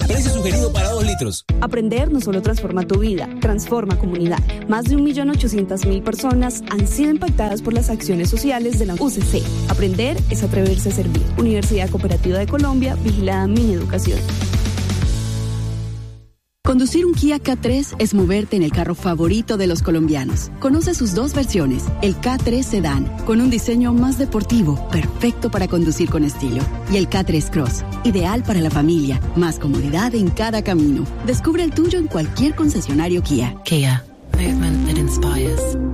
Precio sugerido para 2 litros. Aprender no solo transforma tu vida, transforma comunidad. Más de 1.800.000 personas han sido impactadas por las acciones sociales de la UCC. Aprender es atreverse a servir. Universidad Cooperativa de Colombia, vigilada Mineducación. Conducir un Kia K3 es moverte en el carro favorito de los colombianos. Conoce sus 2 versiones, el K3 Sedan, con un diseño más deportivo, perfecto para conducir con estilo, y el K3 Cross, ideal para la familia, más comodidad en cada camino. Descubre el tuyo en cualquier concesionario Kia. Kia, movement that inspires.